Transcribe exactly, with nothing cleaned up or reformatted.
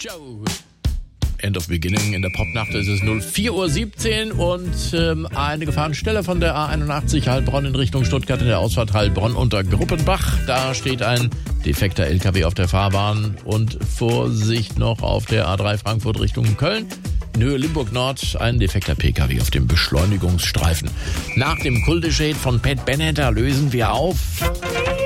Show. End of Beginning. In der Popnacht ist es vier Uhr siebzehn und ähm, eine Gefahrenstelle von der A einundachtzig Heilbronn in Richtung Stuttgart in der Ausfahrt Heilbronn unter Gruppenbach. Da steht ein defekter L K W auf der Fahrbahn und Vorsicht noch auf der A drei Frankfurt Richtung Köln. In Höhe Limburg Nord ein defekter P K W auf dem Beschleunigungsstreifen. Nach dem Kulteshade von Pat Bennett lösen wir auf.